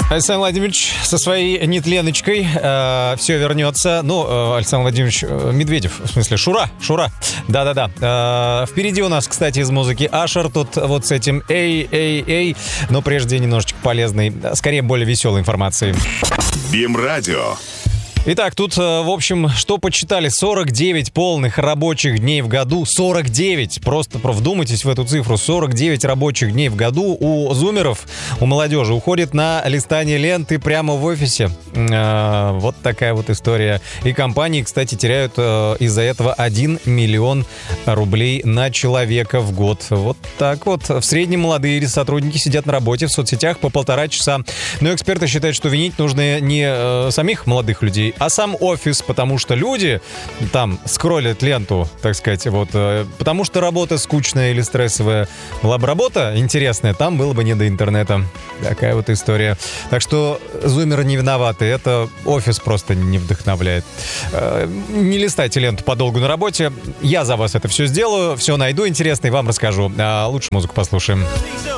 Александр Владимирович со своей нетленочкой все вернется. Ну, Александр Владимирович Медведев, в смысле Шура. Да-да-да. Впереди у нас, кстати, из музыки Ашер тут вот с этим эй. Но прежде немножечко полезной, скорее более веселой информации. БИМ-радио. Итак, тут, в общем, что почитали? 49 полных рабочих дней в году. 49! Просто вдумайтесь в эту цифру. 49 рабочих дней в году у зумеров, у молодежи уходит на листание ленты прямо в офисе. Вот такая вот история. И компании, кстати, теряют из-за этого 1 миллион рублей на человека в год. Вот так вот. В среднем молодые сотрудники сидят на работе в соцсетях по 1,5 часа. Но эксперты считают, что винить нужно не самих молодых людей, а сам офис, потому что люди там скроллят ленту, так сказать, вот, потому что работа скучная или стрессовая. Была бы работа интересная, там было бы не до интернета. Такая вот история. Так что зумеры не виноваты, это офис просто не вдохновляет. Не листайте ленту подолгу на работе, я за вас это все сделаю, все найду интересное и вам расскажу. Лучше музыку послушаем.